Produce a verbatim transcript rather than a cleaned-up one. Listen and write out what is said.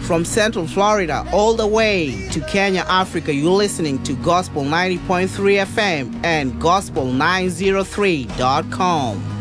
From Central Florida all the way to Kenya, Africa, you're listening to Gospel ninety point three F M and gospel nine oh three dot com.